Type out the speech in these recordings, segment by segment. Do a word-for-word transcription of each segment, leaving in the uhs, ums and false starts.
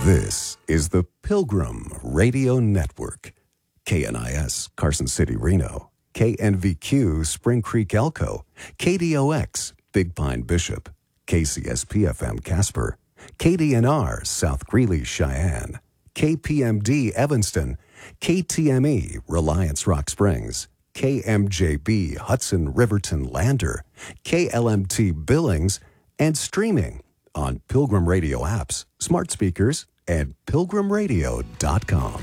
This is the Pilgrim Radio Network. K N I S, Carson City, Reno. K N V Q, Spring Creek, Elko. K D O X, Big Pine, Bishop. K C S P F M, Casper. K D N R, South Greeley, Cheyenne. K P M D, Evanston. K T M E, Reliance, Rock Springs. K M J B, Hudson, Riverton, Lander. K L M T, Billings. And streaming on Pilgrim Radio apps, smart speakers, and pilgrim radio dot com.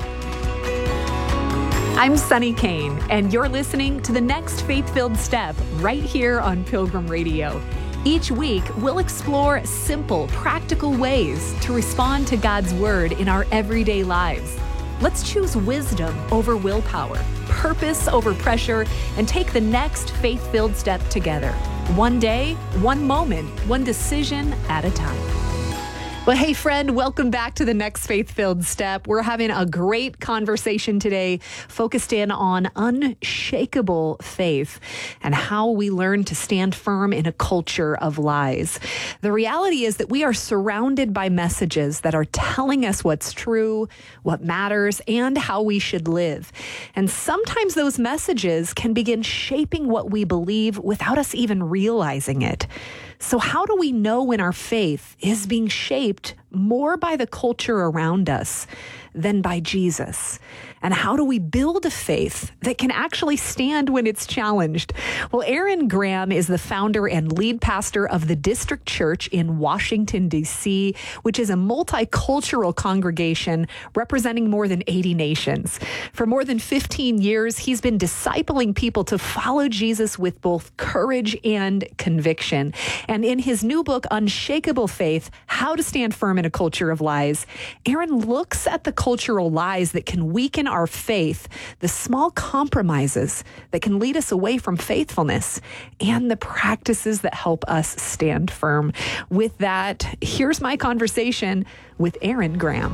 I'm Sunny Kane, and you're listening to the next Faith-Filled Step right here on Pilgrim Radio. Each week, we'll explore simple, practical ways to respond to God's Word in our everyday lives. Let's choose wisdom over willpower, purpose over pressure, and take the next faith-filled step together. One day, one moment, one decision at a time. Well, hey, friend, welcome back to the next Faith-Filled Step. We're having a great conversation today focused in on unshakable faith and how we learn to stand firm in a culture of lies. The reality is that we are surrounded by messages that are telling us what's true, what matters, and how we should live. And sometimes those messages can begin shaping what we believe without us even realizing it. So how do we know when our faith is being shaped more by the culture around us than by Jesus? And how do we build a faith that can actually stand when it's challenged? Well, Aaron Graham is the founder and lead pastor of the District Church in Washington, D C, which is a multicultural congregation representing more than eighty nations. For more than fifteen years, he's been discipling people to follow Jesus with both courage and conviction. And in his new book, Unshakable Faith, How to Stand Firm in a Culture of Lies, Aaron looks at the cultural lies that can weaken our faith, the small compromises that can lead us away from faithfulness, and the practices that help us stand firm. With that, here's my conversation with Aaron Graham.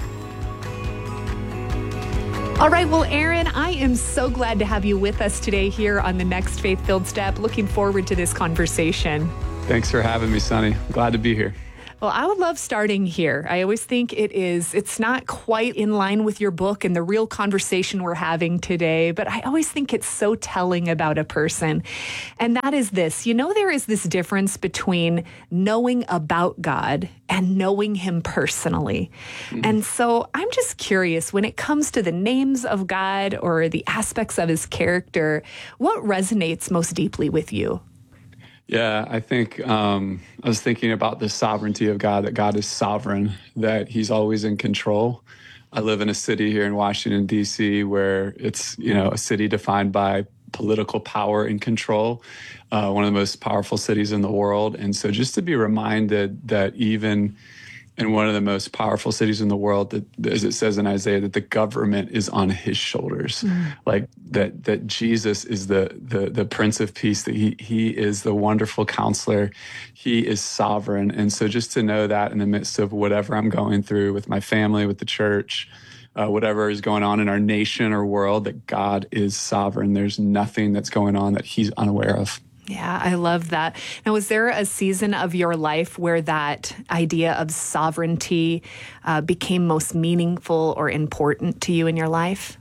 All right, well, Aaron, I am so glad to have you with us today here on the next Faith-Filled Step. Looking forward to this conversation. Thanks for having me, Sunny. Glad to be here. Well, I would love starting here. I always think it is, it's not quite in line with your book and the real conversation we're having today, but I always think it's so telling about a person. And that is this, you know, there is this difference between knowing about God and knowing him personally. Mm-hmm. And so I'm just curious, when it comes to the names of God or the aspects of his character, what resonates most deeply with you? Yeah, I think um, I was thinking about the sovereignty of God, that God is sovereign, that he's always in control. I live in a city here in Washington, D C, where it's, you know, a city defined by political power and control, uh, one of the most powerful cities in the world. And so just to be reminded that even in one of the most powerful cities in the world, that, as it says in Isaiah, that the government is on his shoulders, mm. like that that Jesus is the the the Prince of Peace, that he he is the wonderful counselor, he is sovereign. And so just to know that in the midst of whatever I'm going through with my family, with the church, uh, whatever is going on in our nation or world, that God is sovereign. There's nothing that's going on that he's unaware of. Yeah, I love that. Now, was there a season of your life where that idea of sovereignty uh, became most meaningful or important to you in your life?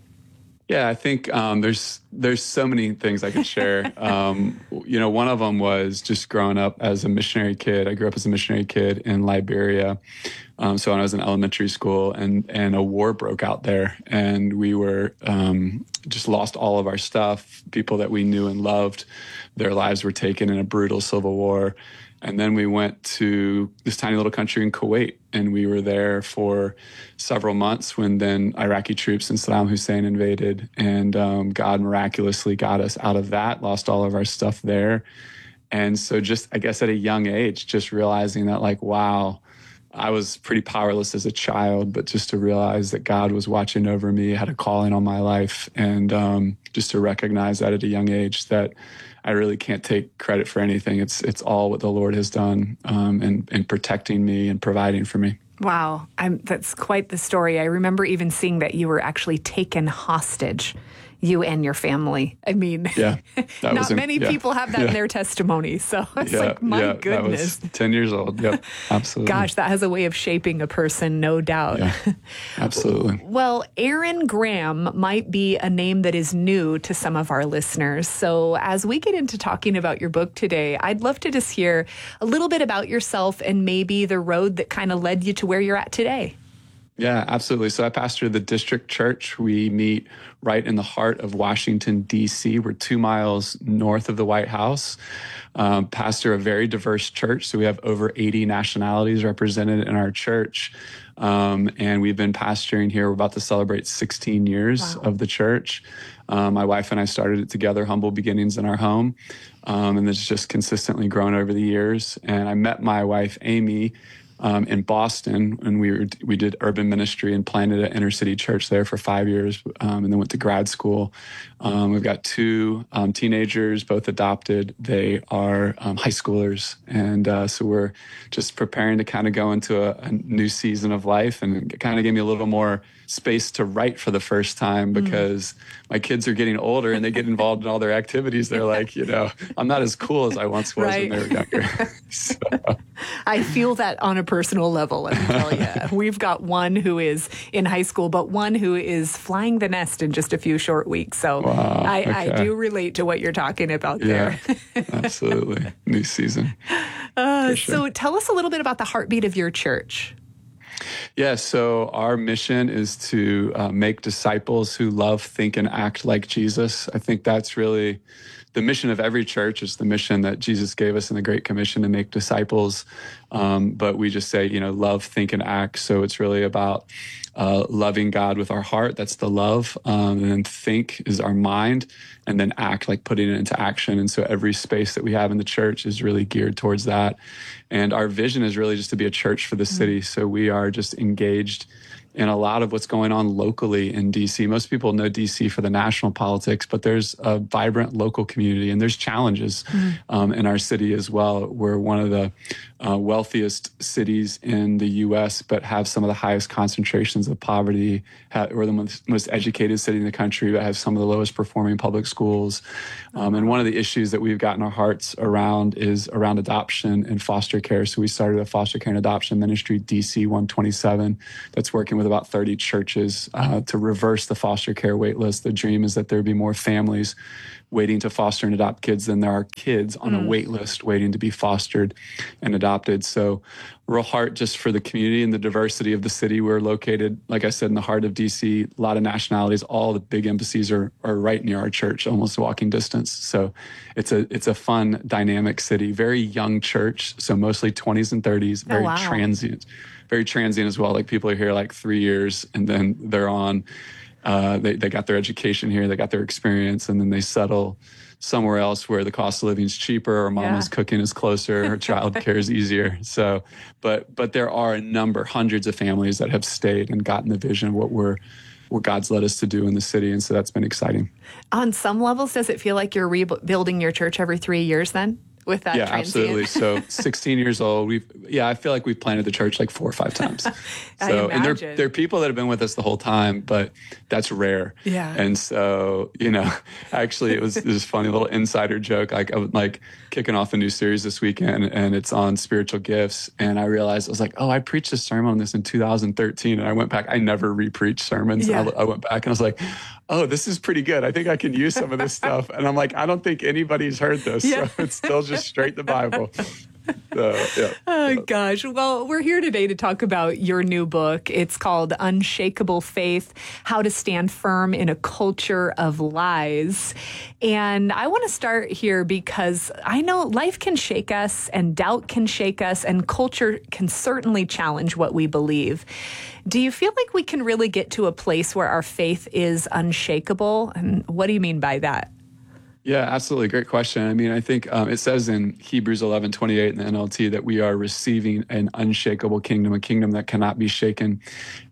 Yeah, I think um, there's there's so many things I could share. um, you know, one of them was just growing up as a missionary kid. I grew up as a missionary kid in Liberia. Um, so when I was in elementary school, and and a war broke out there, and we were um, just lost all of our stuff. People that we knew and loved, their lives were taken in a brutal civil war. And then we went to this tiny little country in Kuwait, and we were there for several months when then Iraqi troops and Saddam Hussein invaded, and um, God miraculously got us out of that, lost all of our stuff there. And so just, I guess at a young age, just realizing that, like, wow, I was pretty powerless as a child, but just to realize that God was watching over me, had a calling on my life, and um, just to recognize that at a young age, that I really can't take credit for anything. It's it's all what the Lord has done um, in, in protecting me and providing for me. Wow, I'm, that's quite the story. I remember even seeing that you were actually taken hostage you and your family. I mean, yeah, not many yeah, people have that yeah. in their testimony. So it's yeah, like, my yeah, goodness. That was ten years old. Yep, absolutely. Gosh, that has a way of shaping a person, no doubt. Yeah, absolutely. Well, Aaron Graham might be a name that is new to some of our listeners. So as we get into talking about your book today, I'd love to just hear a little bit about yourself and maybe the road that kind of led you to where you're at today. Yeah, absolutely. So I pastor the District Church. We meet right in the heart of Washington, D C. We're two miles north of the White House. Um, pastor a very diverse church. So we have over eighty nationalities represented in our church. Um, and we've been pastoring here. We're about to celebrate sixteen years wow. of the church. Um, my wife and I started it together, humble beginnings in our home. Um, and it's just consistently grown over the years. And I met my wife, Amy, Um, in Boston, and we were, we did urban ministry and planted an inner city church there for five years, um, and then went to grad school. Um, we've got two um, teenagers, both adopted. They are um, high schoolers, and uh, so we're just preparing to kind of go into a, a new season of life, and it kind of gave me a little more space to write for the first time because mm. my kids are getting older and they get involved in all their activities. They're like, you know, I'm not as cool as I once was right. when they were younger. So. I feel that on a personal level, let me tell you. We've got one who is in high school, but one who is flying the nest in just a few short weeks. So wow, I, okay. I do relate to what you're talking about yeah, there. Absolutely. New season. Uh, sure. So tell us a little bit about the heartbeat of your church. Yeah, so our mission is to uh, make disciples who love, think, and act like Jesus. I think that's really the mission of every church. Is the mission that Jesus gave us in the Great Commission to make disciples. Um, but we just say, you know, love, think, and act. So it's really about uh, loving God with our heart. That's the love. Um, and then think is our mind. And then act, like putting it into action. And so every space that we have in the church is really geared towards that. And our vision is really just to be a church for the city. So we are just engaged in a lot of what's going on locally in D C. Most people know D C for the national politics, but there's a vibrant local community and there's challenges mm-hmm. um, in our city as well. We're one of the uh, wealthiest cities in the U S, but have some of the highest concentrations of poverty. We're the most, most educated city in the country, but have some of the lowest performing public schools. Um, and one of the issues that we've gotten our hearts around is around adoption and foster care. So we started a foster care and adoption ministry, D C one twenty-seven, that's working with about thirty churches uh, to reverse the foster care wait list. The dream is that there be more families waiting to foster and adopt kids than there are kids on mm. a wait list waiting to be fostered and adopted. So real heart just for the community and the diversity of the city. We're located, like I said, in the heart of D C, a lot of nationalities. All the big embassies are are right near our church, almost walking distance. So it's a it's a fun, dynamic city, very young church. So mostly twenties and thirties, very oh, wow. transient, very transient as well. Like people are here like three years and then they're on. Uh, they, they got their education here, they got their experience, and then they settle somewhere else where the cost of living is cheaper, or mama's yeah. cooking is closer, or child care is easier. So, but but there are a number, hundreds of families that have stayed and gotten the vision of what we're what God's led us to do in the city, and so that's been exciting. On some levels, does it feel like you're rebuilding your church every three years then? With that yeah, transient? Absolutely. So sixteen years old, we've, yeah, I feel like we've planted the church like four or five times. So, I imagine. And there, there are people that have been with us the whole time, but that's rare. Yeah. And so, you know, actually it was this funny little insider joke. Like I was like kicking off a new series this weekend and it's on spiritual gifts. And I realized, I was like, oh, I preached a sermon on this in two thousand thirteen. And I went back, I never re-preached sermons. Yeah. I, I went back and I was like, oh, this is pretty good. I think I can use some of this stuff. And I'm like, I don't think anybody's heard this. Yeah. So it's still just straight the Bible. So, yeah. Oh, gosh. Well, we're here today to talk about your new book. It's called Unshakable Faith, How to Stand Firm in a Culture of Lies. And I want to start here because I know life can shake us and doubt can shake us and culture can certainly challenge what we believe. Do you feel like we can really get to a place where our faith is unshakable? And what do you mean by that? Yeah, absolutely. Great question. I mean, I think um, it says in Hebrews eleven twenty-eight in the N L T that we are receiving an unshakable kingdom, a kingdom that cannot be shaken.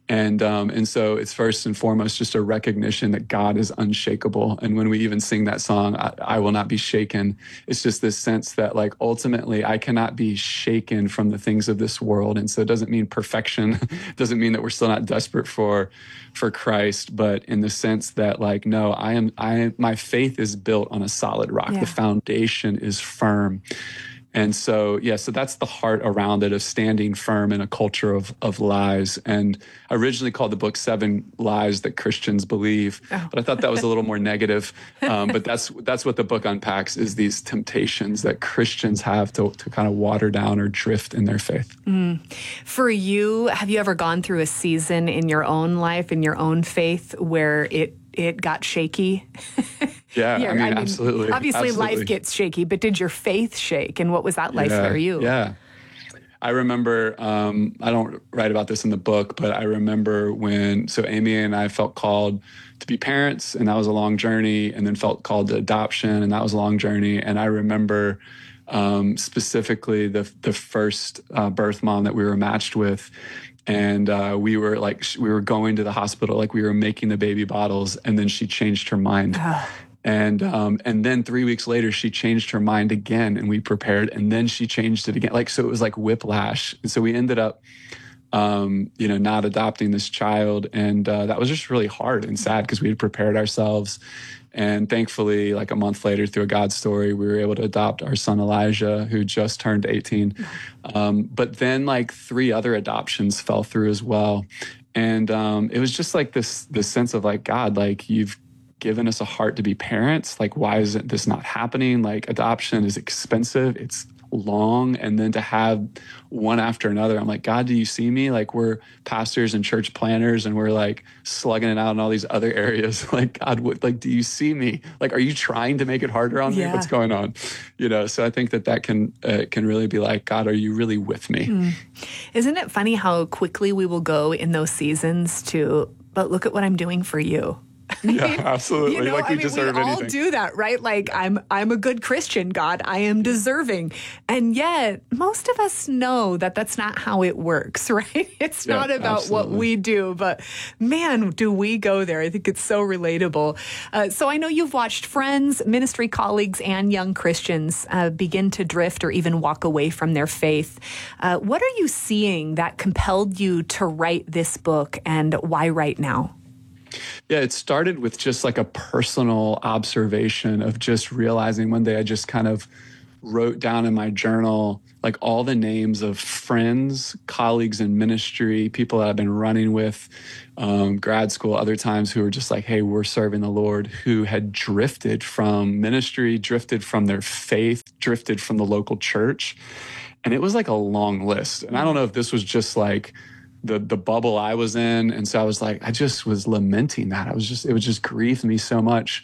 And um, and so it's first and foremost just a recognition that God is unshakable. And when we even sing that song, I, I will not be shaken, it's just this sense that like ultimately I cannot be shaken from the things of this world. And so it doesn't mean perfection, it doesn't mean that we're still not desperate for for Christ, but in the sense that like, no, I am I my faith is built on a solid rock. Yeah. The foundation is firm. And so, yeah, so that's the heart around it, of standing firm in a culture of of lies. And I originally called the book Seven Lies That Christians Believe, oh. but I thought that was a little more negative. Um, but that's that's what the book unpacks, is these temptations that Christians have to, to kind of water down or drift in their faith. Mm. For you, have you ever gone through a season in your own life, in your own faith, where it it got shaky? Yeah, I mean, I mean, absolutely. Obviously, absolutely. life gets shaky, but did your faith shake? And what was that like yeah, for you? Yeah. I remember, um, I don't write about this in the book, but I remember when, so Amy and I felt called to be parents, and that was a long journey, and then felt called to adoption, and that was a long journey. And I remember um, specifically the, the first uh, birth mom that we were matched with. And uh, we were like, we were going to the hospital, like we were making the baby bottles, and then she changed her mind. And um, and then three weeks later, she changed her mind again, and we prepared, and then she changed it again. Like, so it was like whiplash. And so we ended up, um, you know, not adopting this child. And uh, that was just really hard and sad, because we had prepared ourselves. And thankfully, like a month later, through a God story, we were able to adopt our son Elijah, who just turned eighteen. Um, but then like three other adoptions fell through as well. And um, it was just like this, this sense of like, God, like you've given us a heart to be parents. Like, why isn't this not happening? Like, adoption is expensive. It's long. And then to have one after another, I'm like, God, do you see me? Like, we're pastors and church planners, and we're like slugging it out in all these other areas. Like, God, what, like, do you see me? Like, are you trying to make it harder on yeah. me? What's going on? You know, so I think that that can, uh, can really be like, God, are you really with me? Mm. Isn't it funny how quickly we will go in those seasons to, but look at what I'm doing for you. Yeah, absolutely. You know, like we I mean, deserve we anything. all do that, right? Like, I'm I'm a good Christian, God. I am deserving. And yet, most of us know that that's not how it works, right? It's yeah, not about absolutely. what we do, but man, do we go there. I think it's so relatable. Uh, so I know you've watched friends, ministry colleagues, and young Christians uh, begin to drift or even walk away from their faith. Uh, what are you seeing that compelled you to write this book, and why right now? Yeah, it started with just like a personal observation of just realizing one day I just kind of wrote down in my journal like all the names of friends, colleagues in ministry, people that I've been running with, um, grad school, other times, who were just like, hey, we're serving the Lord, who had drifted from ministry, drifted from their faith, drifted from the local church. And it was like a long list. And I don't know if this was just like the the bubble I was in. And so I was like, I just was lamenting that. I was just, it was just grieved me so much.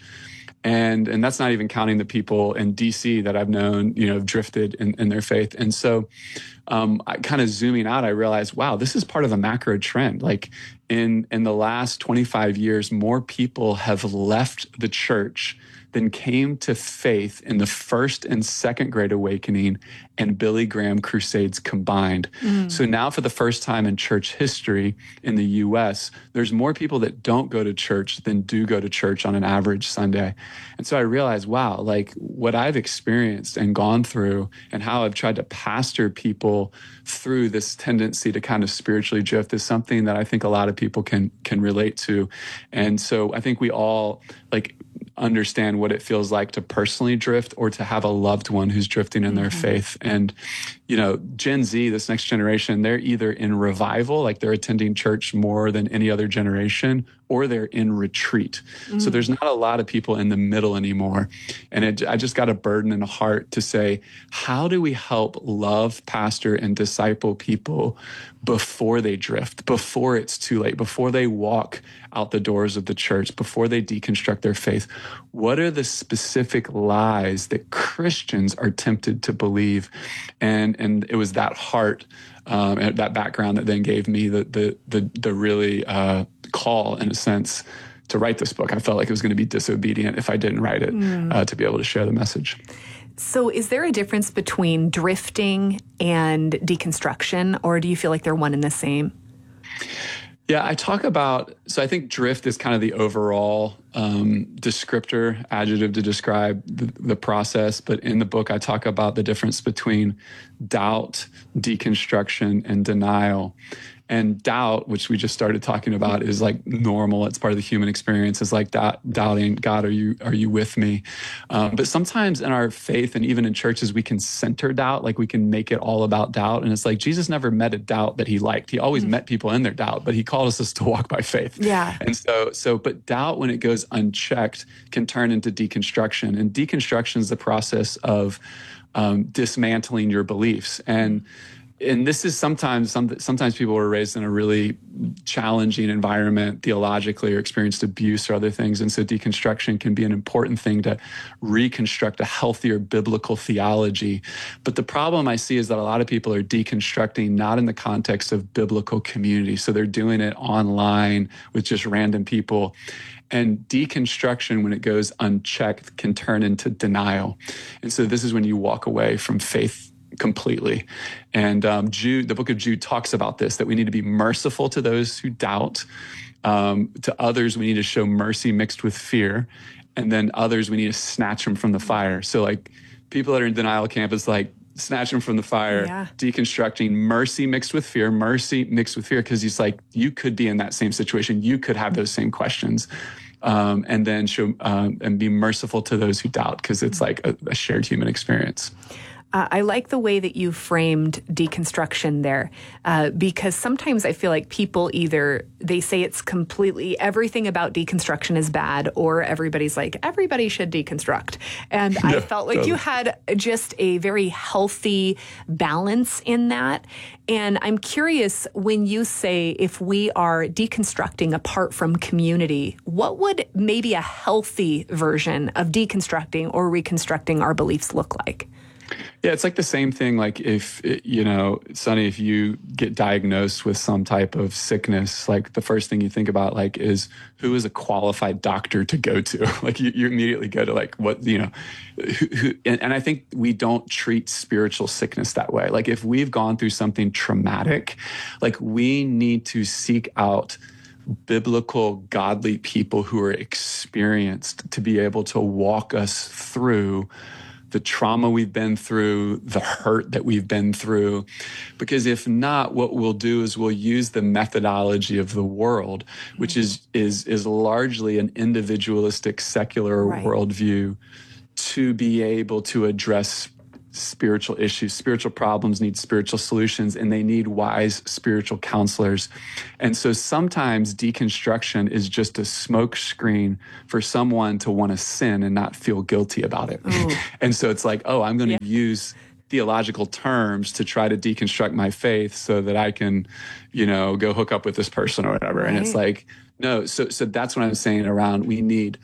And and that's not even counting the people in D C that I've known, you know, have drifted in, in their faith. And so um, I kind of zooming out, I realized, wow, this is part of a macro trend. Like in, in the last twenty-five years, more people have left the church than came to faith in the first and second Great Awakening and Billy Graham crusades combined. Mm. So now for the first time in church history in the U S, there's more people that don't go to church than do go to church on an average Sunday. And so I realized, wow, like what I've experienced and gone through and how I've tried to pastor people through this tendency to kind of spiritually drift is something that I think a lot of people can can relate to. And so I think we all like understand what it feels like to personally drift or to have a loved one who's drifting in mm-hmm. their faith. And, you know, Gen Z, this next generation, they're either in revival, like they're attending church more than any other generation, or they're in retreat. Mm. So there's not a lot of people in the middle anymore. And it, I just got a burden and a heart to say, how do we help love, pastor, and disciple people before they drift, before it's too late, before they walk out the doors of the church, before they deconstruct their faith? What are the specific lies that Christians are tempted to believe? And and it was that heart, um, and that background that then gave me the the the, the really uh, call, in a sense, to write this book. I felt like it was going to be disobedient if I didn't write it mm. uh, to be able to share the message. So is there a difference between drifting and deconstruction, or do you feel like they're one and the same? Yeah, I talk about, so I think drift is kind of the overall um, descriptor, adjective to describe the, the process. But in the book, I talk about the difference between doubt, deconstruction, and denial. And doubt, which we just started talking about, is like normal. It's part of the human experience. It's like doubt, doubting, God, are you are you with me? Um, but sometimes in our faith and even in churches, we can center doubt, like we can make it all about doubt. And it's like Jesus never met a doubt that he liked. He always mm-hmm. met people in their doubt, but he called us to walk by faith. Yeah. And so, so, but doubt, when it goes unchecked, can turn into deconstruction. And deconstruction is the process of um, dismantling your beliefs. And And this is sometimes, some, sometimes people were raised in a really challenging environment theologically or experienced abuse or other things. And so deconstruction can be an important thing to reconstruct a healthier biblical theology. But the problem I see is that a lot of people are deconstructing not in the context of biblical community. So they're doing it online with just random people. And deconstruction, when it goes unchecked, can turn into denial. And so this is when you walk away from faith completely. And um, Jude, the book of Jude talks about this, that we need to be merciful to those who doubt. Um, to others, we need to show mercy mixed with fear. And then others, we need to snatch them from the fire. So like people that are in denial camp, it's like snatch them from the fire, yeah. deconstructing mercy mixed with fear, mercy mixed with fear, because he's like, you could be in that same situation. You could have those same questions. Um, and then show um, and be merciful to those who doubt, because it's like a, a shared human experience. Uh, I like the way that you framed deconstruction there, uh, because sometimes I feel like people either, they say it's completely, everything about deconstruction is bad, or everybody's like, everybody should deconstruct. And yeah, I felt like totally. You had just a very healthy balance in that. And I'm curious, when you say if we are deconstructing apart from community, what would maybe a healthy version of deconstructing or reconstructing our beliefs look like? Yeah, it's like the same thing. Like if, you know, Sonny, if you get diagnosed with some type of sickness, like the first thing you think about, like, is who is a qualified doctor to go to? Like you, you immediately go to like, what, you know, who, who, and, and I think we don't treat spiritual sickness that way. Like if we've gone through something traumatic, like we need to seek out biblical, godly people who are experienced to be able to walk us through the trauma we've been through, the hurt that we've been through. Because if not, what we'll do is we'll use the methodology of the world, which is is is largely an individualistic, secular right. worldview, to be able to address spiritual issues. Spiritual problems need spiritual solutions, and they need wise spiritual counselors. And so sometimes deconstruction is just a smoke screen for someone to want to sin and not feel guilty about it. And so it's like, oh, I'm going to yeah. use theological terms to try to deconstruct my faith so that I can, you know, go hook up with this person or whatever. Right. And it's like, no. So, so that's what I'm saying around, we need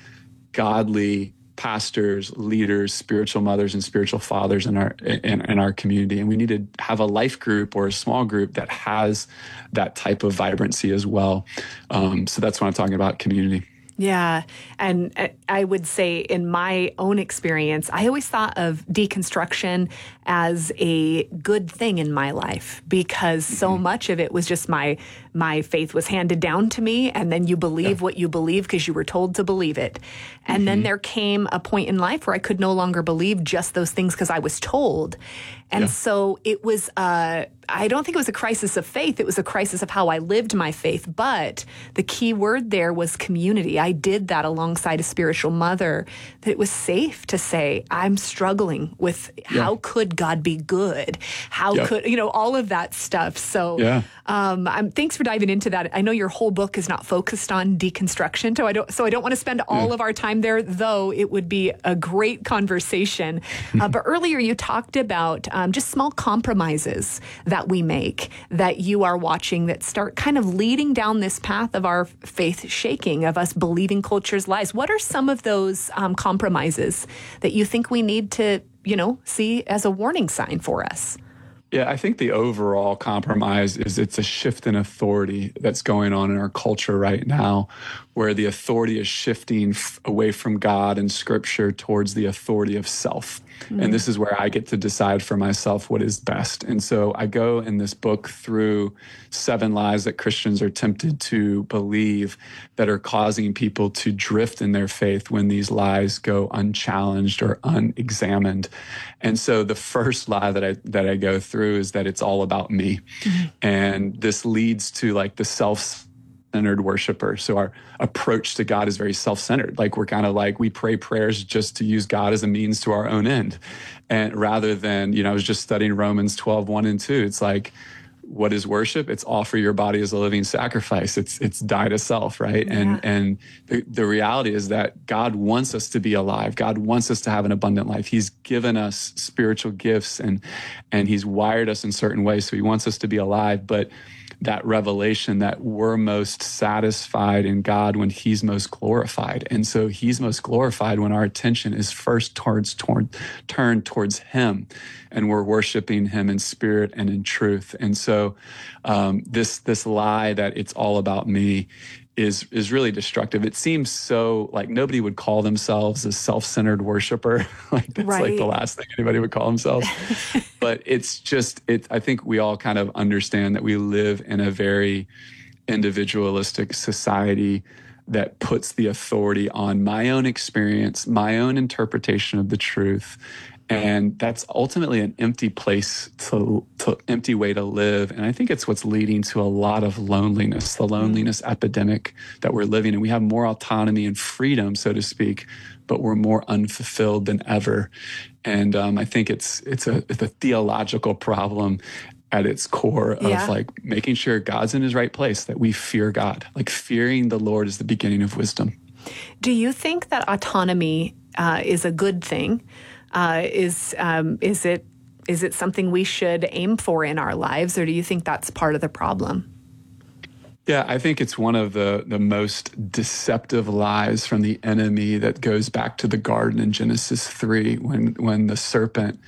godly pastors, leaders, spiritual mothers, and spiritual fathers in our in, in our community. And we need to have a life group or a small group that has that type of vibrancy as well. Um, so that's what I'm talking about, community. Yeah. And I would say in my own experience, I always thought of deconstruction as a good thing in my life, because so mm-hmm. much of it was just my my faith was handed down to me, and then you believe yeah. what you believe because you were told to believe it. And mm-hmm. then there came a point in life where I could no longer believe just those things because I was told. And yeah. so it was, uh, I don't think it was a crisis of faith. It was a crisis of how I lived my faith. But the key word there was community. I did that alongside a spiritual mother, that it was safe to say, I'm struggling with yeah. how could God be good? How yeah. could, you know, all of that stuff. So yeah. um, I'm, thanks for diving into that. I know your whole book is not focused on deconstruction, so I don't, so I don't want to spend all yeah. of our time there, though it would be a great conversation. uh, but earlier you talked about um, just small compromises that we make, that you are watching, that start kind of leading down this path of our faith shaking, of us believing culture's lies. What are some of those um, compromises that you think we need to, you know, see as a warning sign for us? Yeah, I think the overall compromise is it's a shift in authority that's going on in our culture right now, where the authority is shifting f- away from God and Scripture towards the authority of self. Mm. And this is where I get to decide for myself what is best. And so I go in this book through seven lies that Christians are tempted to believe that are causing people to drift in their faith when these lies go unchallenged or unexamined. And so the first lie that I that I go through is that it's all about me. Mm-hmm. And this leads to like the self centered worshiper. So our approach to God is very self-centered. Like we're kind of like, we pray prayers just to use God as a means to our own end. And rather than, you know, I was just studying Romans twelve, one and two. It's like, what is worship? It's offer your body as a living sacrifice. It's it's die to self, right? Yeah. And and the, the reality is that God wants us to be alive. God wants us to have an abundant life. He's given us spiritual gifts and and he's wired us in certain ways. So he wants us to be alive. But that revelation that we're most satisfied in God when he's most glorified. And so he's most glorified when our attention is first towards, toward, turned towards him and we're worshiping him in spirit and in truth. And so um, this, this lie that it's all about me is is really destructive. It seems so like nobody would call themselves a self-centered worshiper. Like that's right. Like the last thing anybody would call themselves. But it's just, it. I think we all kind of understand that we live in a very individualistic society that puts the authority on my own experience, my own interpretation of the truth. And that's ultimately an empty place to, to empty way to live. And I think it's what's leading to a lot of loneliness, the loneliness mm. epidemic that we're living in. We have more autonomy and freedom, so to speak, but we're more unfulfilled than ever. And um, I think it's it's a it's a theological problem at its core of yeah. like making sure God's in his right place, that we fear God. Like fearing the Lord is the beginning of wisdom. Do you think that autonomy uh, is a good thing? Uh, is um, is it is it something we should aim for in our lives, or do you think that's part of the problem? Yeah, I think it's one of the, the most deceptive lies from the enemy that goes back to the garden in Genesis three, when when the serpent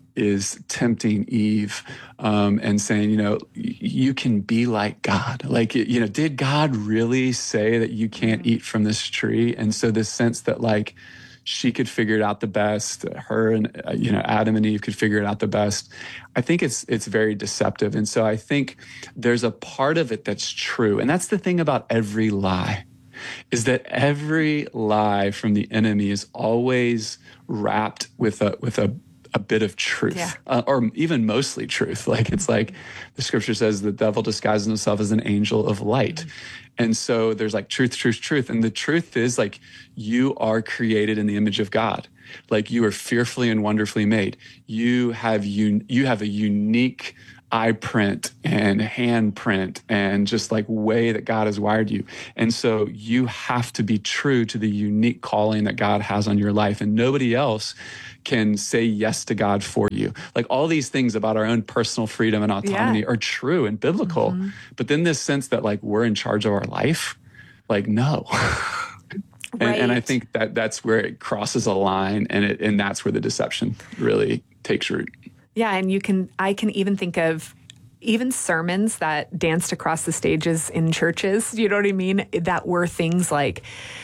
is tempting Eve um, and saying, you know, you can be like God. Like, you know, did God really say that you can't eat from this tree? And so this sense that like, she could figure it out the best. Her and, uh, you know, Adam and Eve could figure it out the best. I think it's it's very deceptive. And so I think there's a part of it that's true. And that's the thing about every lie, is that every lie from the enemy is always wrapped with a with a a bit of truth, yeah. uh, or even mostly truth. Like it's like the scripture says the devil disguises himself as an angel of light. Mm-hmm. And so there's like truth, truth, truth. And the truth is like you are created in the image of God. Like you are fearfully and wonderfully made. You have un- you have a unique eye print and handprint and just like way that God has wired you. And so you have to be true to the unique calling that God has on your life. And nobody else can say yes to God for you. Like all these things about our own personal freedom and autonomy yeah. are true and biblical. Mm-hmm. But then this sense that like we're in charge of our life, like no. and, right. and I think that that's where it crosses a line, and it, and that's where the deception really takes root. Yeah, and you can, I can even think of even sermons that danced across the stages in churches, you know what I mean? That were things like,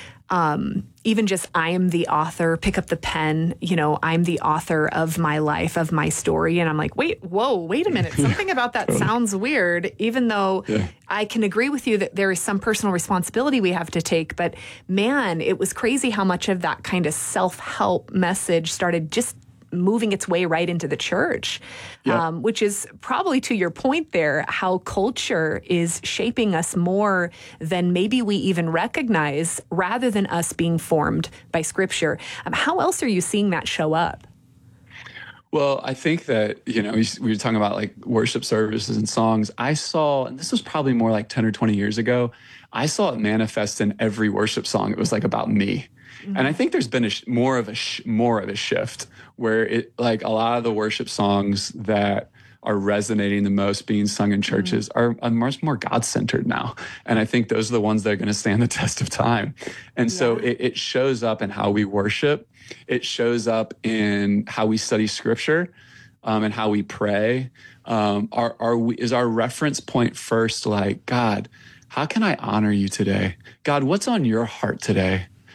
um, even just, I am the author, pick up the pen, you know, I'm the author of my life, of my story. And I'm like, wait, whoa, wait a minute. Something about that sounds weird, even though yeah. I can agree with you that there is some personal responsibility we have to take. But man, it was crazy how much of that kind of self-help message started just moving its way right into the church, yep. um, which is probably to your point there, how culture is shaping us more than maybe we even recognize, rather than us being formed by Scripture. Um, how else are you seeing that show up? Well, I think that, you know, we were talking about like worship services and songs. I saw, and this was probably more like ten or twenty years ago, I saw it manifest in every worship song. It was like about me. Mm-hmm. And I think there's been a sh- more of a sh- more of a shift where it like a lot of the worship songs that are resonating the most being sung in churches mm-hmm. are, are much more God-centered now. And I think those are the ones that are going to stand the test of time. And yeah. so it, it shows up in how we worship. It shows up in how we study Scripture um, and how we pray. Um, are, are we, is our reference point first like, God, how can I honor you today? God, what's on your heart today?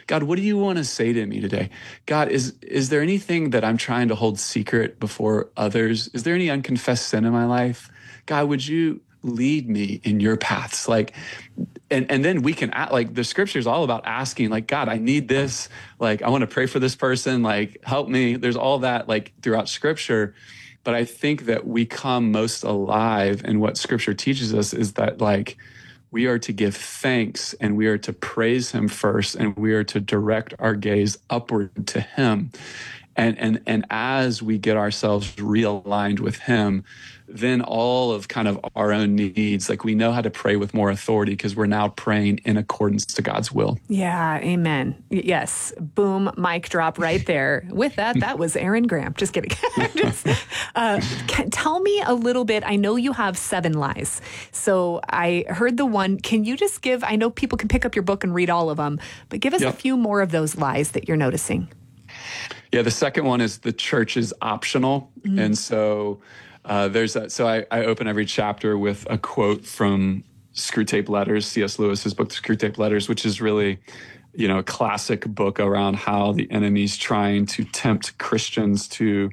God, what do you want to say to me today? God, is is there anything that I'm trying to hold secret before others? Is there any unconfessed sin in my life? God, would you lead me in your paths? Like, and, and then we can act, like the scripture is all about asking, like, God, I need this. Like, I want to pray for this person. Like, help me. There's all that like throughout scripture. But I think that we come most alive, and what scripture teaches us is that like we are to give thanks and we are to praise him first, and we are to direct our gaze upward to him. And, and, and as we get ourselves realigned with him, then all of kind of our own needs, like we know how to pray with more authority because we're now praying in accordance to God's will. Yeah, amen. Yes, boom, mic drop right there. With that, that was Aaron Graham. Just kidding. Just, uh, can, tell me a little bit. I know you have seven lies. So I heard the one. Can you just give, I know people can pick up your book and read all of them, but give us yep. a few more of those lies that you're noticing. Yeah, the second one is the church is optional. Mm-hmm. And so uh, there's a, so I, I open every chapter with a quote from Screwtape Letters, C S Lewis's book, The Screwtape Letters, which is really, you know, a classic book around how the enemy's trying to tempt Christians to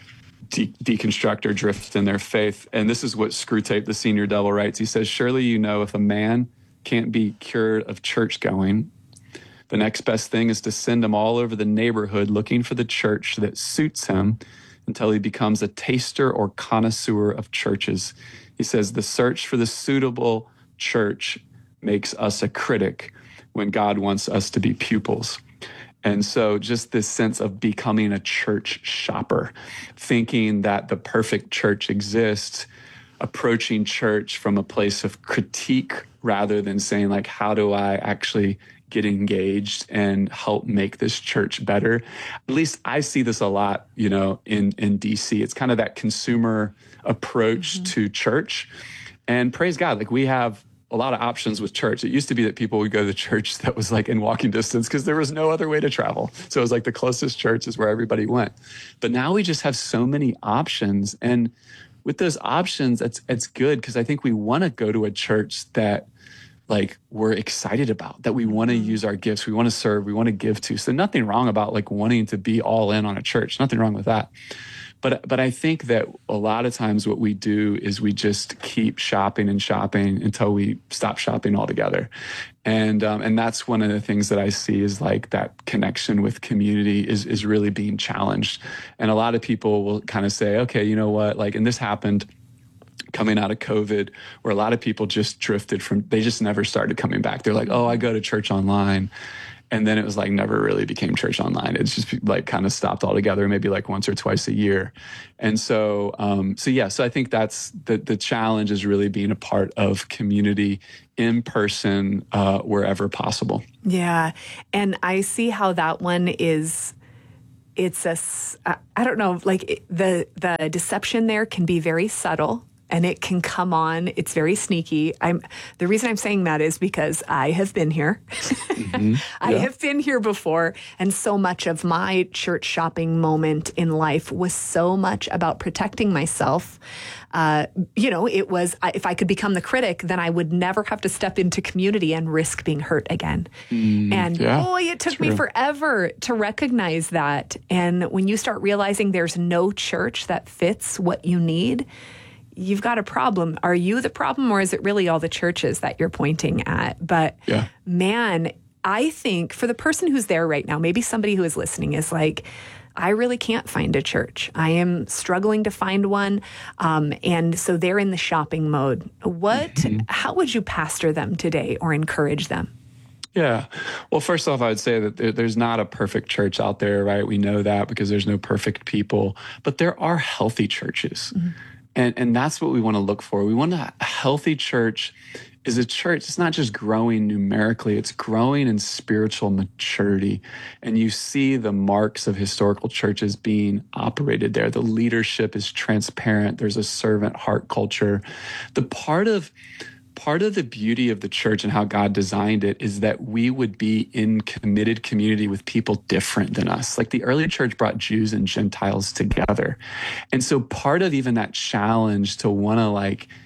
de- deconstruct or drift in their faith. And this is what Screwtape, the senior devil, writes. He says, surely you know if a man can't be cured of church going, the next best thing is to send him all over the neighborhood looking for the church that suits him until he becomes a taster or connoisseur of churches. He says the search for the suitable church makes us a critic when God wants us to be pupils. And so just this sense of becoming a church shopper, thinking that the perfect church exists, approaching church from a place of critique rather than saying like, how do I actually get engaged and help make this church better? At least I see this a lot, you know, in, in D C. It's kind of that consumer approach mm-hmm. to church. And praise God, like we have a lot of options with church. It used to be that people would go to the church that was like in walking distance because there was no other way to travel. So it was like the closest church is where everybody went. But now we just have so many options. And with those options, it's, it's good because I think we want to go to a church that like we're excited about, that we want to use our gifts, we want to serve, we want to give to. So nothing wrong about like wanting to be all in on a church, nothing wrong with that. But but I think that a lot of times what we do is we just keep shopping and shopping until we stop shopping altogether. And um, and that's one of the things that I see is like that connection with community is is really being challenged. And a lot of people will kind of say, okay, you know what, like, and this happened coming out of COVID, where a lot of people just drifted from, they just never started coming back. They're like, oh, I go to church online. And then it was like never really became church online. It's just like kind of stopped altogether, maybe like once or twice a year. And so, um, so yeah, so I think that's the, the challenge is really being a part of community in person, uh, wherever possible. Yeah. And I see how that one is, it's a, I don't know, like the, the deception there can be very subtle. And it can come on. It's very sneaky. I'm the reason I'm saying that is because I have been here. Mm-hmm. I yeah. have been here before. And so much of my church shopping moment in life was so much about protecting myself. Uh, you know, it was, if I could become the critic, then I would never have to step into community and risk being hurt again. Mm, and yeah, boy, it took true. me forever to recognize that. And when you start realizing there's no church that fits what you need, you've got a problem. Are you the problem, or is it really all the churches that you're pointing at? But yeah. man, I think for the person who's there right now, maybe somebody who is listening is like, I really can't find a church. I am struggling to find one. Um, and so they're in the shopping mode. What, mm-hmm. how would you pastor them today or encourage them? Yeah. Well, first off, I would say that there, there's not a perfect church out there, right? We know that because there's no perfect people, but there are healthy churches. Mm-hmm. And and that's what we want to look for. We want a healthy church is a church. It's not just growing numerically, it's growing in spiritual maturity. And you see the marks of historical churches being operated there. The leadership is transparent. There's a servant heart culture. The part of Part of the beauty of the church and how God designed it is that we would be in committed community with people different than us. Like the early church brought Jews and Gentiles together. And so part of even that challenge to want to like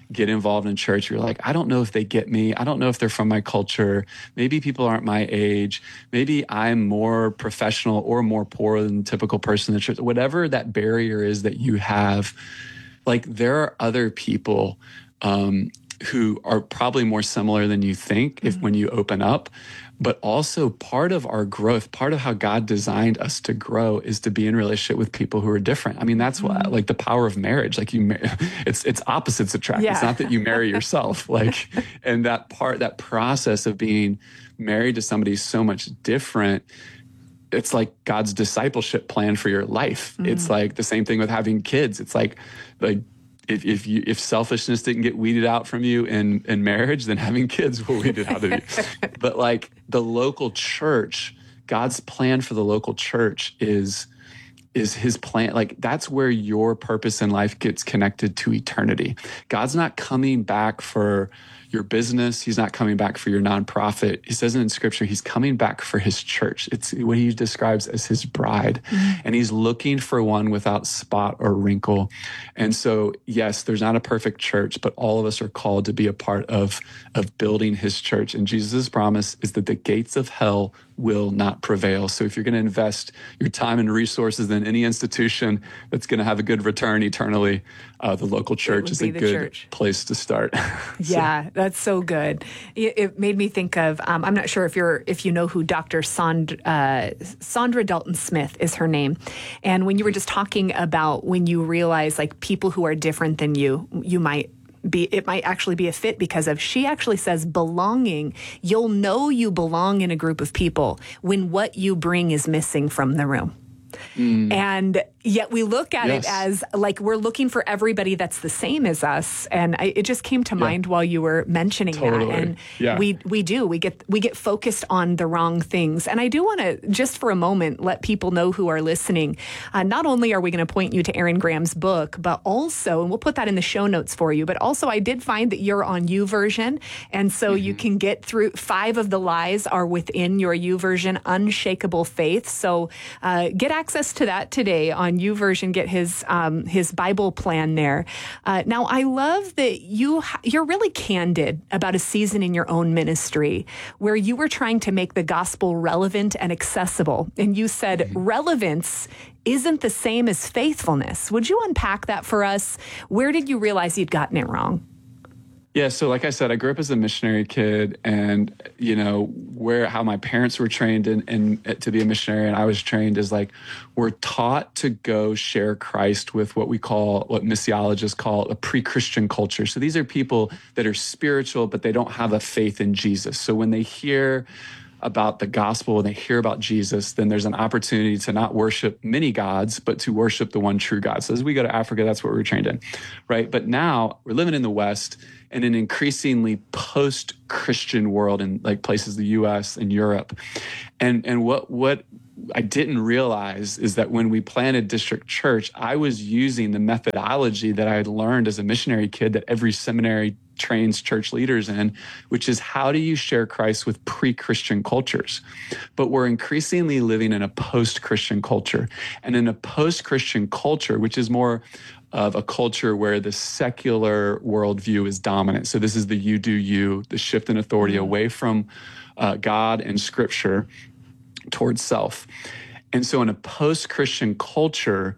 get involved in church, you're like, I don't know if they get me. I don't know if they're from my culture. Maybe people aren't my age. Maybe I'm more professional or more poor than the typical person in the church. Whatever that barrier is that you have, like there are other people um, who are probably more similar than you think if when you open up. But also part of our growth, part of how God designed us to grow is to be in relationship with people who are different. I mean, that's what, like the power of marriage, like you, it's, it's opposites attract. Yeah. It's not that you marry yourself, like, and that part, that process of being married to somebody so much different, it's like God's discipleship plan for your life. Mm. It's like the same thing with having kids. It's like, like, If if you if selfishness didn't get weeded out from you in, in marriage, then having kids will weed it out of you. But like the local church, God's plan for the local church is is his plan. Like that's where your purpose in life gets connected to eternity. God's not coming back for your business. He's not coming back for your nonprofit. He says in scripture, he's coming back for his church. It's what he describes as his bride. Mm-hmm. And he's looking for one without spot or wrinkle. And so, yes, there's not a perfect church, but all of us are called to be a part of, of building his church. And Jesus' promise is that the gates of hell will not prevail. So if you're going to invest your time and resources in any institution that's going to have a good return eternally, uh, the local church is a good church. place to start. Yeah, so. That's so good. It, it made me think of, um, I'm not sure if you're if you know who Doctor Sand, uh, Sandra Dalton Smith is her name. And when you were just talking about when you realize like people who are different than you, you might Be, it might actually be a fit because of, she actually says belonging, you'll know you belong in a group of people when what you bring is missing from the room. Mm. And yet we look at yes. it as like we're looking for everybody that's the same as us. And I, it just came to yeah. mind while you were mentioning totally. that. And yeah. we we do. We get we get focused on the wrong things. And I do want to, just for a moment, let people know who are listening. Uh, not only are we going to point you to Aaron Graham's book, but also, and we'll put that in the show notes for you, but also I did find that you're on YouVersion. And so mm-hmm. you can get through, five of the lies are within your YouVersion, Unshakable Faith. So uh, get access to that today on YouVersion. Get his um, his Bible plan there. Uh, now, I love that you you're really candid about a season in your own ministry where you were trying to make the gospel relevant and accessible, and you said mm-hmm. relevance isn't the same as faithfulness. Would you unpack that for us? Where did you realize you'd gotten it wrong? Yeah, so like I said, I grew up as a missionary kid, and you know where how my parents were trained in, in to be a missionary, and I was trained as like we're taught to go share Christ with what we call, what missiologists call a pre-Christian culture. So these are people that are spiritual, but they don't have a faith in Jesus. So when they hear about the gospel, when they hear about Jesus, then there's an opportunity to not worship many gods, but to worship the one true God. So as we go to Africa, that's what we're trained in, right? But now we're living in the West in an increasingly post-Christian world in like places, the U S and Europe. And and what what I didn't realize is that when we planted District Church, I was using the methodology that I had learned as a missionary kid that every seminary trains church leaders in, which is how do you share Christ with pre-Christian cultures? But we're increasingly living in a post-Christian culture. And in a post-Christian culture, which is more of a culture where the secular worldview is dominant. So this is the you do you, the shift in authority away from uh, God and Scripture towards self. And so in a post-Christian culture,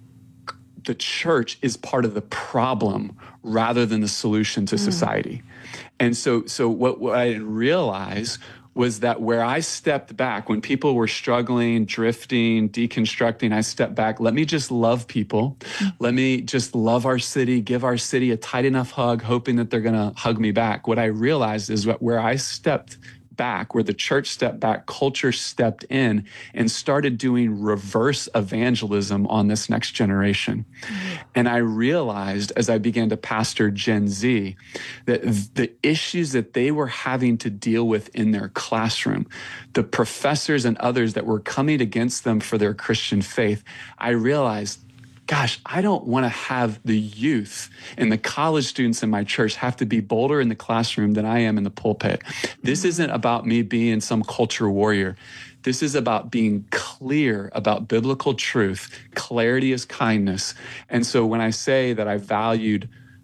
the church is part of the problem rather than the solution to mm. society. And so so what, what I didn't realize was that where I stepped back, when people were struggling, drifting, deconstructing, I stepped back. Let me just love people. Mm. Let me just love our city, give our city a tight enough hug, hoping that they're going to hug me back. What I realized is that where I stepped back, where the church stepped back, culture stepped in and started doing reverse evangelism on this next generation. Mm-hmm. And I realized as I began to pastor Gen Z that the issues that they were having to deal with in their classroom, the professors and others that were coming against them for their Christian faith, I realized, gosh, I don't want to have the youth and the college students in my church have to be bolder in the classroom than I am in the pulpit. This isn't about me being some culture warrior. This is about being clear about biblical truth. Clarity is kindness. And so when I say that I valued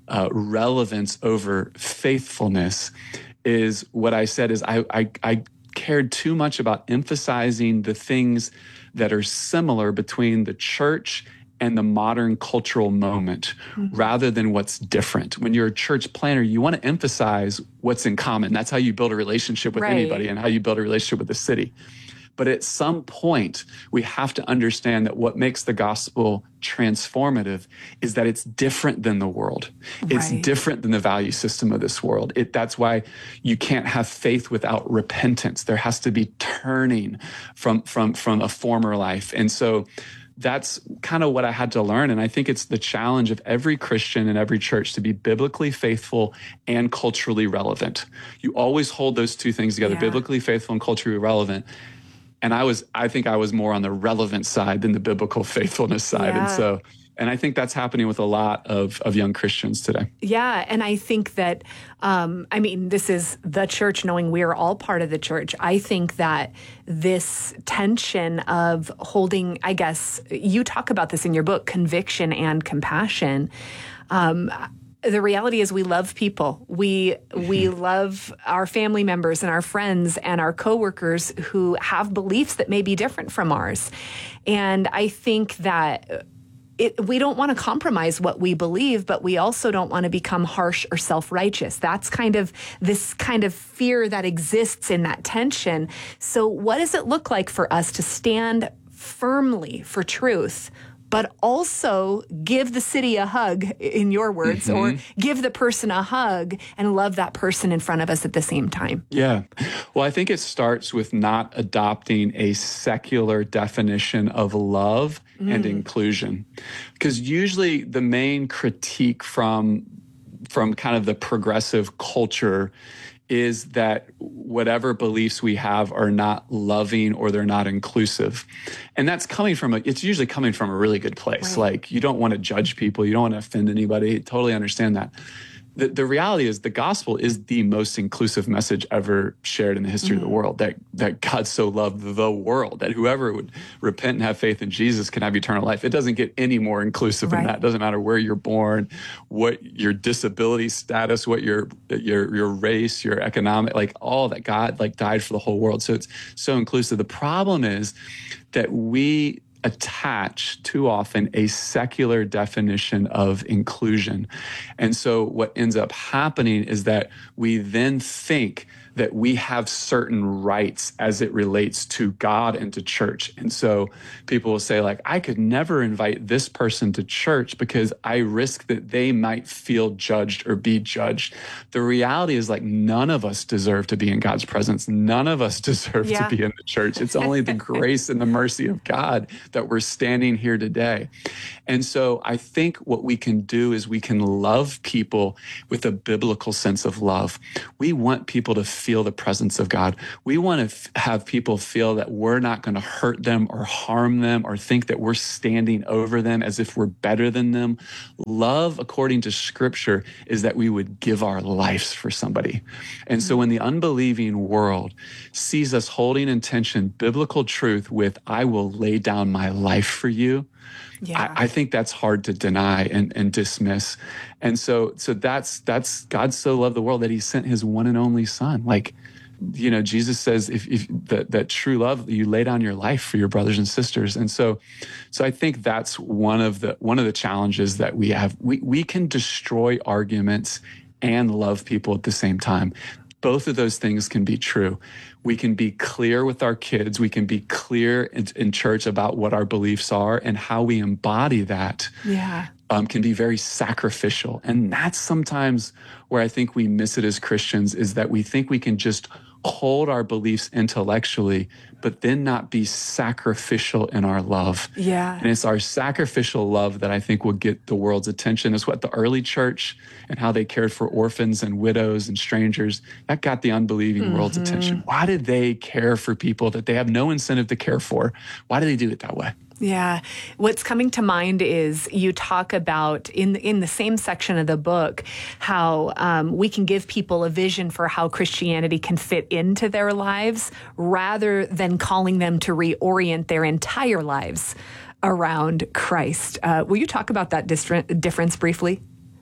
uh, relevance over faithfulness is what I said is I, I, I cared too much about emphasizing the things that are similar between the church and the modern cultural moment, mm-hmm. rather than what's different. When you're a church planner, you want to emphasize what's in common. That's how you build a relationship with right. anybody and how you build a relationship with the city. But at some point, we have to understand that what makes the gospel transformative is that it's different than the world. Right. It's different than the value system of this world. It, that's why you can't have faith without repentance. There has to be turning from, from, from a former life. And so that's kind of what I had to learn. And I think it's the challenge of every Christian and every church to be biblically faithful and culturally relevant. You always hold those two things together, yeah. biblically faithful and culturally relevant. And I was, I think I was more on the relevant side than the biblical faithfulness side. Yeah. And so, and I think that's happening with a lot of, of young Christians today. Yeah. And I think that, um, I mean, this is the church, knowing we're all part of the church. I think that this tension of holding, I guess, you talk about this in your book, conviction and compassion. Um, The reality is we love people. We we love our family members and our friends and our coworkers who have beliefs that may be different from ours. And I think that it, we don't want to compromise what we believe, but we also don't want to become harsh or self-righteous. That's kind of this kind of fear that exists in that tension. So what does it look like for us to stand firmly for truth, but also give the city a hug, in your words, mm-hmm. or give the person a hug and love that person in front of us at the same time? Yeah. Well, I think it starts with not adopting a secular definition of love mm. and inclusion. Because usually the main critique from, from kind of the progressive culture is that whatever beliefs we have are not loving or they're not inclusive. And that's coming from, a, it's usually coming from a really good place. Right. Like, you don't want to judge people. You don't want to offend anybody. Totally understand that. The, the reality is the gospel is the most inclusive message ever shared in the history mm-hmm. of the world, that, that God so loved the world, that whoever would repent and have faith in Jesus can have eternal life. It doesn't get any more inclusive right. than that. It doesn't matter where you're born, what your disability status, what your, your, your race, your economic, like all that. God like died for the whole world. So it's so inclusive. The problem is that we attach too often a secular definition of inclusion. And so what ends up happening is that we then think that we have certain rights as it relates to God and to church. And so people will say, like, I could never invite this person to church because I risk that they might feel judged or be judged. The reality is, like, none of us deserve to be in God's presence. None of us deserve yeah. to be in the church. It's only the grace and the mercy of God that we're standing here today. And so I think what we can do is we can love people with a biblical sense of love. We want people to feel the presence of God. We want to f- have people feel that we're not going to hurt them or harm them or think that we're standing over them as if we're better than them. Love, according to Scripture, is that we would give our lives for somebody. And so when the unbelieving world sees us holding in tension biblical truth with, I will lay down my life for you, yeah. I, I think that's hard to deny and, and dismiss. And so so that's that's God so loved the world that he sent his one and only son. Like, you know, Jesus says if, if that, that true love, you lay down your life for your brothers and sisters. And so so I think that's one of the one of the challenges that we have. We we can destroy arguments and love people at the same time. Both of those things can be true. We can be clear with our kids. We can be clear in, in church about what our beliefs are, and how we embody that yeah. um, can be very sacrificial. And that's sometimes where I think we miss it as Christians, is that we think we can just hold our beliefs intellectually, but then not be sacrificial in our love. Yeah. And it's our sacrificial love that I think will get the world's attention. It's what the early church and how they cared for orphans and widows and strangers, that got the unbelieving mm-hmm. world's attention. Why did they care for people that they have no incentive to care for? Why do they do it that way? Yeah. What's coming to mind is you talk about in in the same section of the book how um, we can give people a vision for how Christianity can fit into their lives rather than calling them to reorient their entire lives around Christ. Uh, will you talk about that distri- difference briefly?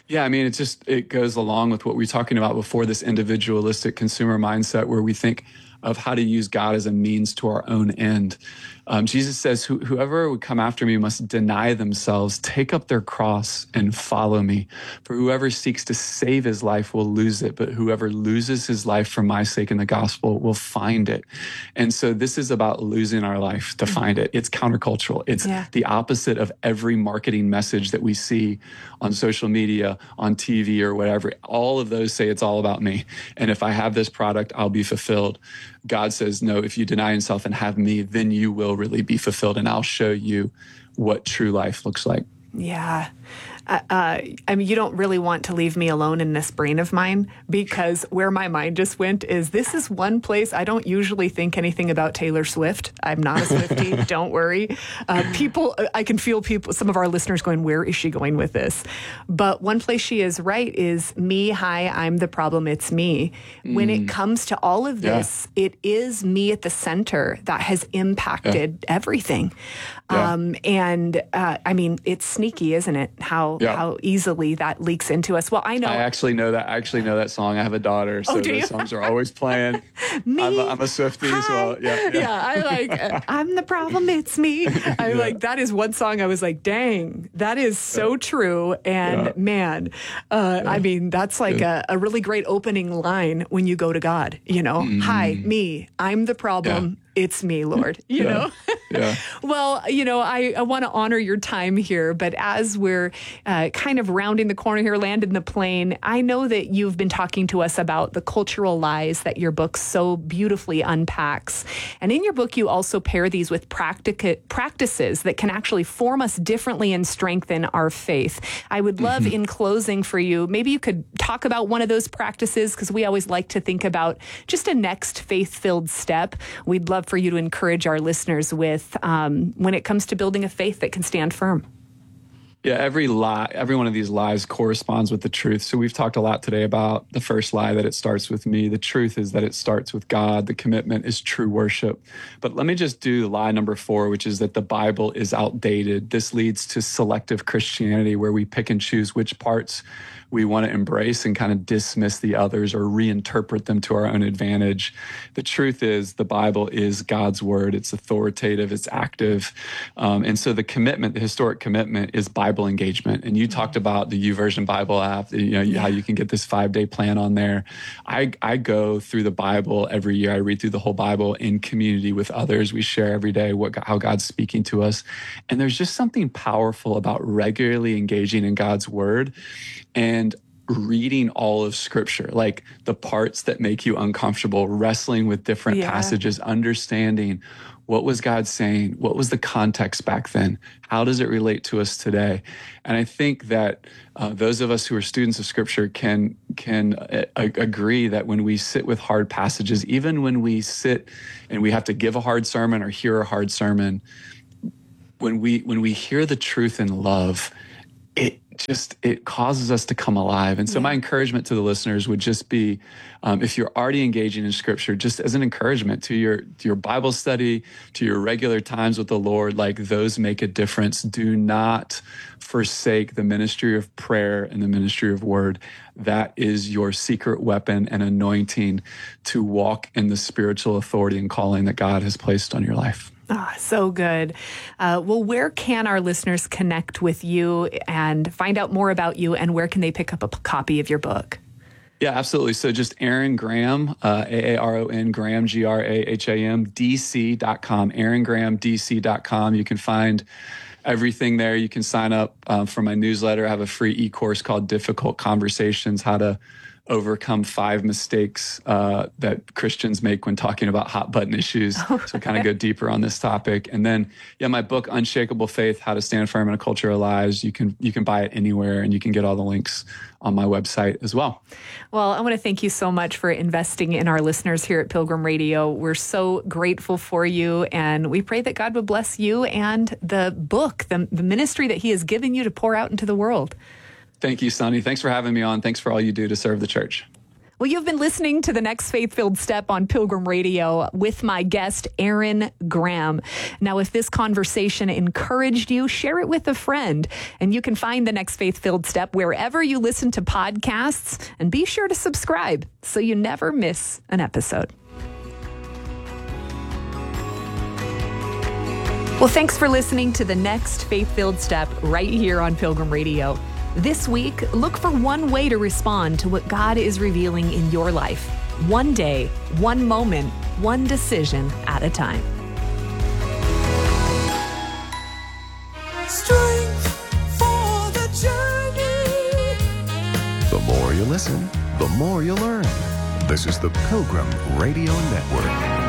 Yeah, I mean, it's just, it goes along with what we were talking about before, this individualistic consumer mindset where we think of how to use God as a means to our own end. Um, Jesus says, Who, whoever would come after me must deny themselves, take up their cross and follow me. For whoever seeks to save his life will lose it, but whoever loses his life for my sake in the gospel will find it. And so this is about losing our life to find it. It's countercultural. It's yeah. the opposite of every marketing message that we see on social media, on T V or whatever. All of those say it's all about me. And if I have this product, I'll be fulfilled. God says, no, if you deny yourself and have me, then you will really be fulfilled. And I'll show you what true life looks like. Yeah. Uh, uh, I mean, you don't really want to leave me alone in this brain of mine, because where my mind just went is this is one place I don't usually think anything about Taylor Swift. I'm not a Swiftie. Don't worry. Uh, people, I can feel people, some of our listeners going, where is she going with this? But one place she is right is me. Hi, I'm the problem. It's me. Mm. When it comes to all of this, yeah. it is me at the center that has impacted yeah. everything. Yeah. Um, and uh, I mean, it's sneaky, isn't it? How yeah. how easily that leaks into us. Well, I know. I actually know that. I actually know that song. I have a daughter, so oh, those songs are always playing. me, I'm a, I'm a Swiftie hi. as well. Yeah, yeah. yeah I like. Uh, I'm the problem. It's me. I yeah. like that is one song. I was like, dang, that is so yeah. true. And yeah. man, uh, yeah. I mean, that's like a, a really great opening line when you go to God. You know, mm. hi, me. I'm the problem. Yeah. It's me, Lord, you yeah. know? yeah. Well, you know, I, I want to honor your time here, but as we're uh, kind of rounding the corner here, landing the plane, I know that you've been talking to us about the cultural lies that your book so beautifully unpacks. And in your book, you also pair these with practic- practices that can actually form us differently and strengthen our faith. I would love mm-hmm. in closing for you, maybe you could talk about one of those practices, because we always like to think about just a next faith-filled step. We'd love for you to encourage our listeners with um, when it comes to building a faith that can stand firm. Yeah, every lie, every one of these lies corresponds with the truth. So we've talked a lot today about the first lie, that it starts with me. The truth is that it starts with God. The commitment is true worship. But let me just do lie number four, which is that the Bible is outdated. This leads to selective Christianity, where we pick and choose which parts we want to embrace and kind of dismiss the others or reinterpret them to our own advantage. The truth is the Bible is God's word. It's authoritative, it's active. Um, and so the commitment, the historic commitment is Bible engagement. And you mm-hmm. talked about the YouVersion Bible app, you know, yeah. how you can get this five-day plan on there. I, I go through the Bible every year. I read through the whole Bible in community with others. We share every day what how God's speaking to us. And there's just something powerful about regularly engaging in God's word and reading all of Scripture, like the parts that make you uncomfortable, wrestling with different yeah. passages, understanding what was God saying, what was the context back then, how does it relate to us today? And I think that uh, those of us who are students of Scripture can can uh, agree that when we sit with hard passages, even when we sit and we have to give a hard sermon or hear a hard sermon, when we when we hear the truth in love, it just, it causes us to come alive. And so yeah. my encouragement to the listeners would just be, um, if you're already engaging in Scripture, just as an encouragement to your, to your Bible study, to your regular times with the Lord, like those make a difference. Do not forsake the ministry of prayer and the ministry of word. That is your secret weapon and anointing to walk in the spiritual authority and calling that God has placed on your life. Ah, oh, so good. Uh, well, where can our listeners connect with you and find out more about you, and where can they pick up a p- copy of your book? Yeah, absolutely. So just Aaron Graham, uh, A A R O N, Graham, G R A H A M, D C dot com, aaron graham d c dot com. You can find everything there. You can sign up um, for my newsletter. I have a free e-course called Difficult Conversations, How to Overcome Five Mistakes uh, that Christians make when talking about hot button issues. Okay. So kind of go deeper on this topic. And then, yeah, my book, Unshakable Faith, How to Stand Firm in a Culture of Lies. You can, you can buy it anywhere, and you can get all the links on my website as well. Well, I want to thank you so much for investing in our listeners here at Pilgrim Radio. We're so grateful for you, and we pray that God would bless you and the book, the, the ministry that He has given you to pour out into the world. Thank you, Sonny. Thanks for having me on. Thanks for all you do to serve the church. Well, you've been listening to the Next Faith-Filled Step on Pilgrim Radio with my guest, Aaron Graham. Now, if this conversation encouraged you, share it with a friend. And you can find the Next Faith-Filled Step wherever you listen to podcasts. And be sure to subscribe so you never miss an episode. Well, thanks for listening to the Next Faith-Filled Step right here on Pilgrim Radio. This week, look for one way to respond to what God is revealing in your life. One day, one moment, one decision at a time. Strength for the journey. The more you listen, the more you learn. This is the Pilgrim Radio Network.